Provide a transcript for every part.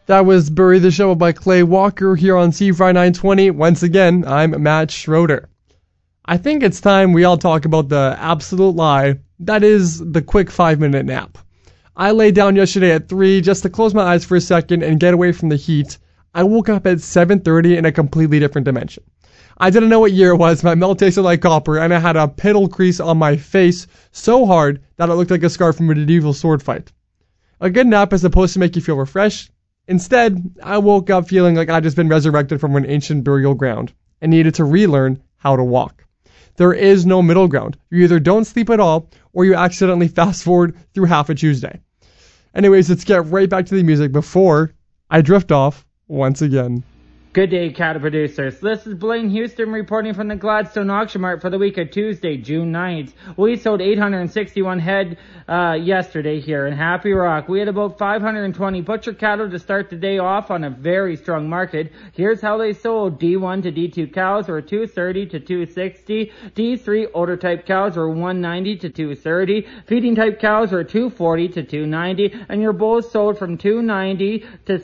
That was Bury the Shovel by Clay Walker here on C-Fry 920. Once again, I'm Matt Schroeder. I think it's time we all talk about the absolute lie that is the quick 5-minute nap. I laid down yesterday at 3 just to close my eyes for a second and get away from the heat. I woke up at 7:30 in a completely different dimension. I didn't know what year it was, my milk tasted like copper, and I had a pittle crease on my face so hard that it looked like a scar from a medieval sword fight. A good nap is supposed to make you feel refreshed. Instead, I woke up feeling like I'd just been resurrected from an ancient burial ground and needed to relearn how to walk. There is no middle ground. You either don't sleep at all or you accidentally fast forward through half a Tuesday. Anyways, let's get right back to the music before I drift off once again. Good day, cattle producers. This is Blaine Houston reporting from the Gladstone Auction Mart for the week of Tuesday, June 9th. We sold 861 head yesterday here in Happy Rock. We had about 520 butcher cattle to start the day off on a very strong market. Here's how they sold. D1 to D2 cows were 230 to 260. D3 older type cows were 190 to 230. Feeding type cows were 240 to 290. And your bulls sold from 290 to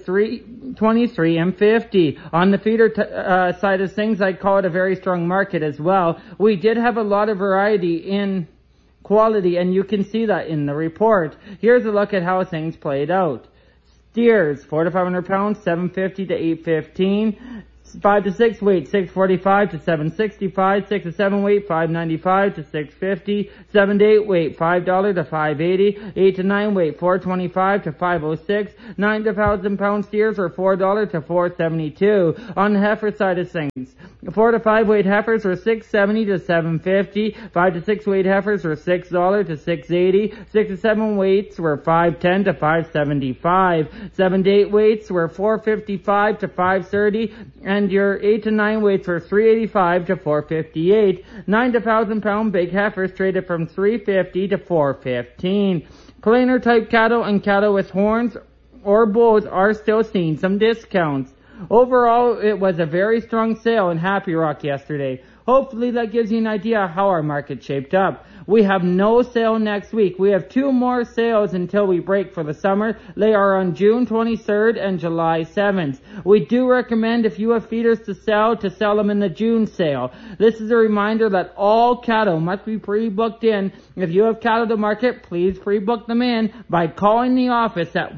323 and 50. On the feeder side of things, I'd call it a very strong market as well. We did have a lot of variety in quality, and you can see that in the report. Here's a look at how things played out. Steers, 400 to 500 pounds, 750 to 815. 5 to 6 weight, 645 to 765. 6 to 7 weight, 595 to 650. 7 to 8 weight, $5 to 580. 8 to 9 weight, 425 to 506. 9 to 1,000 pound steers are $4 to 472. On the heifer side of things, 4 to 5 weight heifers are 670 to 750. 5 to 6 weight heifers are $6 to 680. 6 to 7 weights were 510 to 575. 7 to 8 weights were 455 to 530. And your 8 to 9 weights were 385 to 458. 9 to 1,000 pound big heifers traded from 350 to 415. Plainer type cattle and cattle with horns or bulls are still seeing some discounts. Overall, it was a very strong sale in Happy Rock yesterday. Hopefully that gives you an idea how our market shaped up. We have no sale next week. We have 2 more sales until we break for the summer. They are on June 23rd and July 7th. We do recommend, if you have feeders to sell them in the June sale. This is a reminder that all cattle must be pre-booked in. If you have cattle to market, please pre-book them in by calling the office at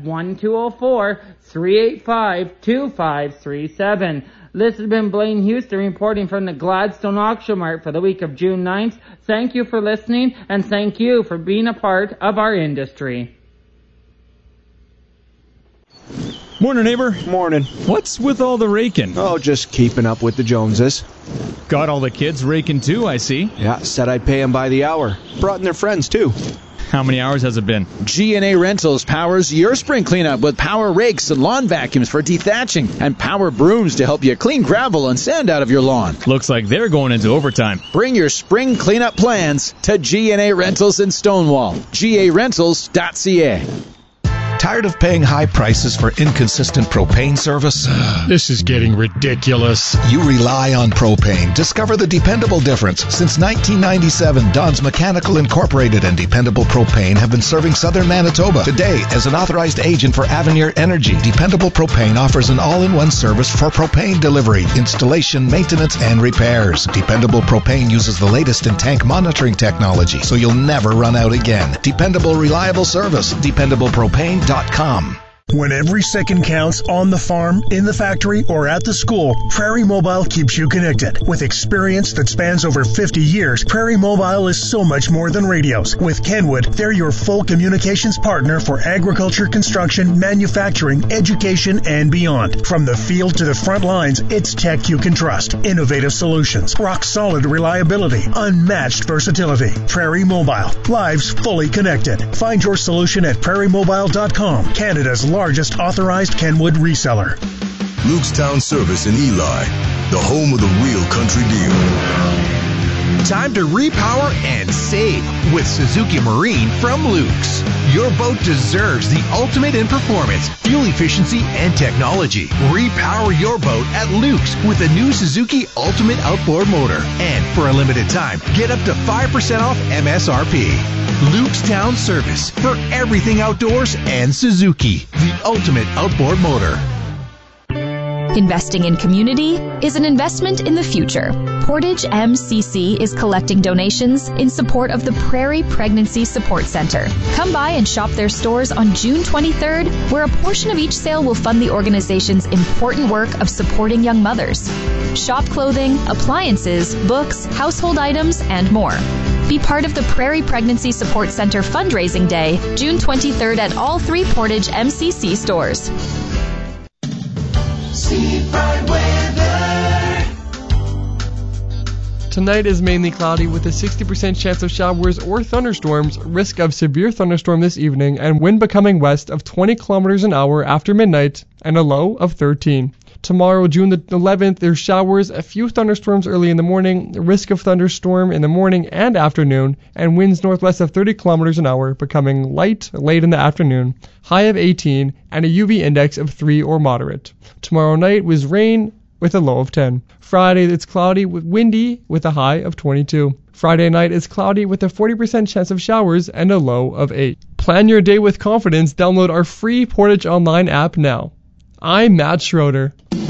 1-204-385-2537. This has been Blaine Houston reporting from the Gladstone Auction Mart for the week of June 9th. Thank you for listening, and thank you for being a part of our industry. Morning, neighbor. Morning. What's with all the raking? Oh, just keeping up with the Joneses. Got all the kids raking too, I see. Yeah, said I'd pay them by the hour. Brought in their friends too. How many hours has it been? G&A Rentals powers your spring cleanup with power rakes and lawn vacuums for dethatching and power brooms to help you clean gravel and sand out of your lawn. Looks like they're going into overtime. Bring your spring cleanup plans to G&A Rentals in Stonewall. GARentals.ca. Tired of paying high prices for inconsistent propane service? This is getting ridiculous. You rely on propane. Discover the dependable difference. Since 1997, Don's Mechanical Incorporated and Dependable Propane have been serving southern Manitoba. Today, as an authorized agent for Avenir Energy, Dependable Propane offers an all-in-one service for propane delivery, installation, maintenance, and repairs. Dependable Propane uses the latest in tank monitoring technology, so you'll never run out again. Dependable, reliable service. DependablePropane.com. When every second counts on the farm, in the factory, or at the school, Prairie Mobile keeps you connected. With experience that spans over 50 years, Prairie Mobile is so much more than radios. With Kenwood, they're your full communications partner for agriculture, construction, manufacturing, education, and beyond. From the field to the front lines, it's tech you can trust. Innovative solutions, rock-solid reliability, unmatched versatility. Prairie Mobile. Lives fully connected. Find your solution at prairiemobile.com, Canada's largest authorized Kenwood reseller. Lukestown Service in Eli, the home of the real country deal. Time to repower and save with Suzuki Marine from Luke's. Your boat deserves the ultimate in performance, fuel efficiency, and technology. Repower your boat at Luke's with the new Suzuki Ultimate Outboard Motor. And for a limited time, get up to 5% off MSRP. Lukestown Service for everything outdoors and Suzuki, the ultimate outboard motor. Investing in community is an investment in the future. Portage MCC is collecting donations in support of the Prairie Pregnancy Support Center. Come by and shop their stores on June 23rd, where a portion of each sale will fund the organization's important work of supporting young mothers. Shop clothing, appliances, books, household items, and more. Be part of the Prairie Pregnancy Support Center fundraising day, June 23rd at all 3 Portage MCC stores. Tonight is mainly cloudy with a 60% chance of showers or thunderstorms, risk of severe thunderstorm this evening, and wind becoming west of 20 kilometers an hour after midnight, and a low of 13. Tomorrow, June the 11th, there's showers, a few thunderstorms early in the morning, risk of thunderstorm in the morning and afternoon, and winds northwest of 30 kilometers an hour, becoming light late in the afternoon, high of 18, and a UV index of 3 or moderate. Tomorrow night was rain with a low of 10. Friday, it's cloudy with windy with a high of 22. Friday night is cloudy with a 40% chance of showers and a low of 8. Plan your day with confidence. Download our free Portage Online app now. I'm Matt Schroeder.